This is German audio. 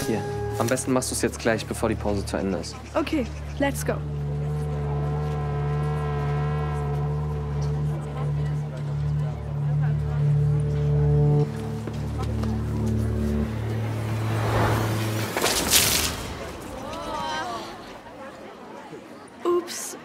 Hier, am besten machst du es jetzt gleich, bevor die Pause zu Ende ist. Okay, let's go. Ups.